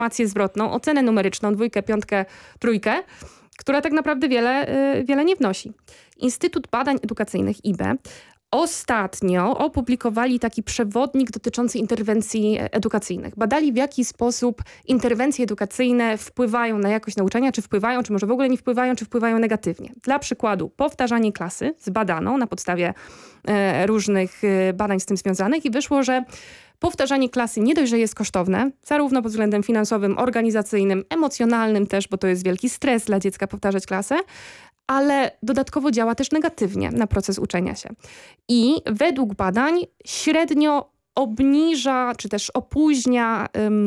informację zwrotną, ocenę numeryczną, 2, 5, 3, która tak naprawdę wiele nie wnosi. Instytut Badań Edukacyjnych IBE ostatnio opublikowali taki przewodnik dotyczący interwencji edukacyjnych. Badali, w jaki sposób interwencje edukacyjne wpływają na jakość nauczania, czy wpływają, czy może w ogóle nie wpływają, czy wpływają negatywnie. Dla przykładu powtarzanie klasy zbadano na podstawie różnych badań z tym związanych i wyszło, że powtarzanie klasy nie dość, że jest kosztowne, zarówno pod względem finansowym, organizacyjnym, emocjonalnym też, bo to jest wielki stres dla dziecka powtarzać klasę, ale dodatkowo działa też negatywnie na proces uczenia się. I według badań średnio obniża, czy też opóźnia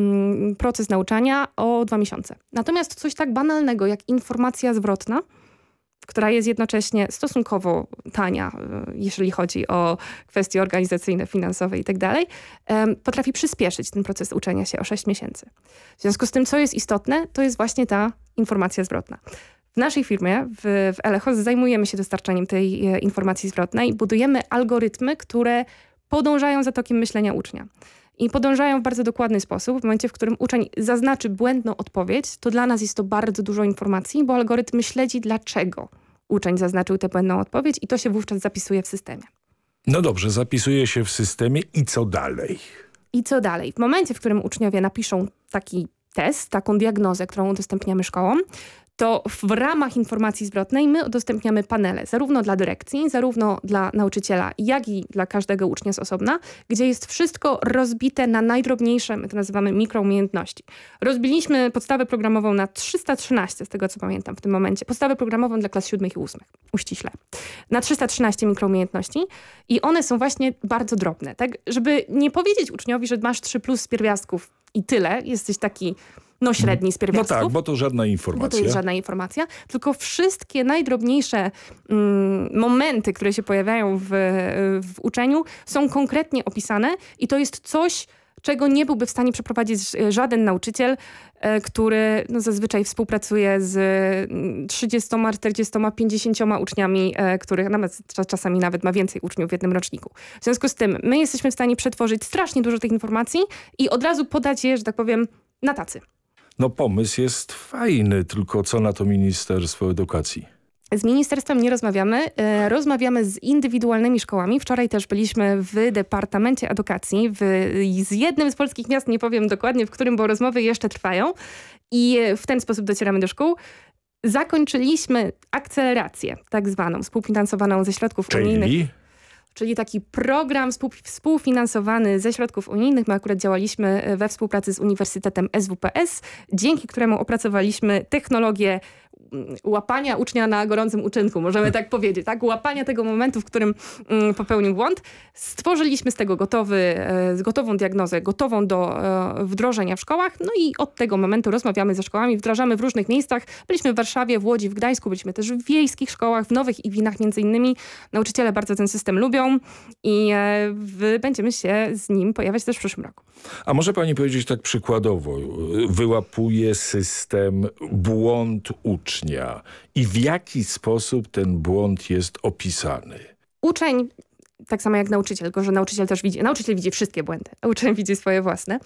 proces nauczania o 2 miesiące. Natomiast coś tak banalnego jak informacja zwrotna, która jest jednocześnie stosunkowo tania, jeżeli chodzi o kwestie organizacyjne, finansowe i tak dalej, potrafi przyspieszyć ten proces uczenia się o 6 miesięcy. W związku z tym, co jest istotne, to jest właśnie ta informacja zwrotna. W naszej firmie, w Elechos, zajmujemy się dostarczaniem tej informacji zwrotnej. Budujemy algorytmy, które podążają za tokiem myślenia ucznia. I podążają w bardzo dokładny sposób. W momencie, w którym uczeń zaznaczy błędną odpowiedź, to dla nas jest to bardzo dużo informacji, bo algorytm śledzi, dlaczego uczeń zaznaczył tę błędną odpowiedź i to się wówczas zapisuje w systemie. No dobrze, zapisuje się w systemie i co dalej? I co dalej? W momencie, w którym uczniowie napiszą taki test, taką diagnozę, którą udostępniamy szkołom, to w ramach informacji zwrotnej my udostępniamy panele, zarówno dla dyrekcji, zarówno dla nauczyciela, jak i dla każdego ucznia z osobna, gdzie jest wszystko rozbite na najdrobniejsze, my to nazywamy mikroumiejętności. Rozbiliśmy podstawę programową na 313, z tego co pamiętam w tym momencie, podstawę programową dla klas 7 i 8, uściśle, na 313 mikroumiejętności i one są właśnie bardzo drobne, tak, żeby nie powiedzieć uczniowi, że masz 3+ z pierwiastków i tyle, jesteś taki średni z pierwiastków. No tak, bo to żadna informacja. Bo to jest żadna informacja, tylko wszystkie najdrobniejsze momenty, które się pojawiają w uczeniu, są konkretnie opisane i to jest coś, czego nie byłby w stanie przeprowadzić żaden nauczyciel, który zazwyczaj współpracuje z 30, 40, 50 uczniami, których czasami nawet ma więcej uczniów w jednym roczniku. W związku z tym my jesteśmy w stanie przetworzyć strasznie dużo tych informacji i od razu podać je, że tak powiem, na tacy. No pomysł jest fajny, tylko co na to Ministerstwo Edukacji? Z ministerstwem nie rozmawiamy. Rozmawiamy z indywidualnymi szkołami. Wczoraj też byliśmy w Departamencie Edukacji z jednym z polskich miast, nie powiem dokładnie w którym, bo rozmowy jeszcze trwają i w ten sposób docieramy do szkół. Zakończyliśmy akcelerację tak zwaną, współfinansowaną ze środków unijnych. Czyli taki program współfinansowany ze środków unijnych. My akurat działaliśmy we współpracy z Uniwersytetem SWPS, dzięki któremu opracowaliśmy technologię łapania ucznia na gorącym uczynku, możemy tak powiedzieć, tak? Łapania tego momentu, w którym popełnił błąd. Stworzyliśmy z tego gotową diagnozę, gotową do wdrożenia w szkołach. No i od tego momentu rozmawiamy ze szkołami, wdrażamy w różnych miejscach. Byliśmy w Warszawie, w Łodzi, w Gdańsku, byliśmy też w wiejskich szkołach, w Nowych Iwinach między innymi. Nauczyciele bardzo ten system lubią i będziemy się z nim pojawiać też w przyszłym roku. A może pani powiedzieć tak przykładowo, wyłapuje system błąd ucznia i w jaki sposób ten błąd jest opisany? Uczeń, tak samo jak nauczyciel, tylko że nauczyciel też widzi wszystkie błędy, a uczeń widzi swoje własne,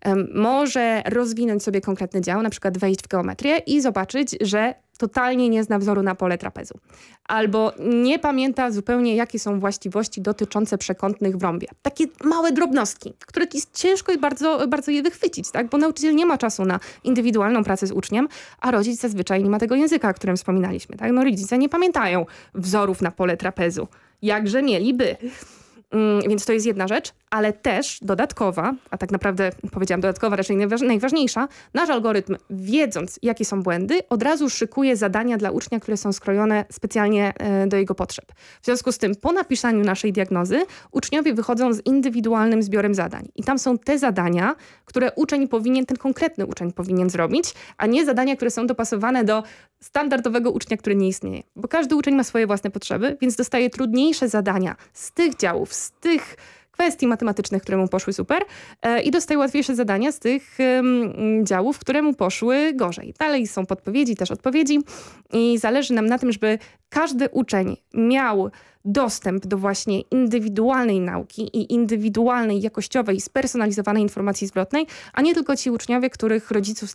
może rozwinąć sobie konkretny dział, na przykład wejść w geometrię i zobaczyć, że totalnie nie zna wzoru na pole trapezu. Albo nie pamięta zupełnie, jakie są właściwości dotyczące przekątnych w rąbie. Takie małe drobnostki, które jest ciężko i bardzo, bardzo je wychwycić, tak? Bo nauczyciel nie ma czasu na indywidualną pracę z uczniem, a rodzic zazwyczaj nie ma tego języka, o którym wspominaliśmy. Tak? Rodzice nie pamiętają wzorów na pole trapezu. Jakże mieliby. Więc to jest jedna rzecz, ale też dodatkowa, a tak naprawdę powiedziałam dodatkowa, raczej najważniejsza, nasz algorytm, wiedząc jakie są błędy, od razu szykuje zadania dla ucznia, które są skrojone specjalnie do jego potrzeb. W związku z tym po napisaniu naszej diagnozy uczniowie wychodzą z indywidualnym zbiorem zadań. I tam są te zadania, które ten konkretny uczeń powinien zrobić, a nie zadania, które są dopasowane do standardowego ucznia, który nie istnieje. Bo każdy uczeń ma swoje własne potrzeby, więc dostaje trudniejsze zadania z tych działów, z tych kwestii matematycznych, które mu poszły super i dostaje łatwiejsze zadania z tych działów, które mu poszły gorzej. Dalej są podpowiedzi, też odpowiedzi i zależy nam na tym, żeby każdy uczeń miał dostęp do właśnie indywidualnej nauki i indywidualnej, jakościowej, spersonalizowanej informacji zwrotnej, a nie tylko ci uczniowie, których rodziców